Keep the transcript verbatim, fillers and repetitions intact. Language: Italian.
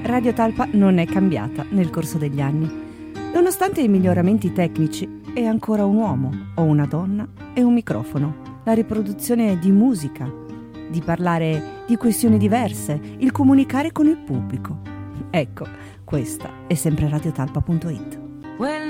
Radio Talpa non è cambiata nel corso degli anni. Nonostante i miglioramenti tecnici, è ancora un uomo o una donna e un microfono. La riproduzione di musica, di parlare di questioni diverse, il comunicare con il pubblico. Ecco, questa è sempre radiotalpa punto it.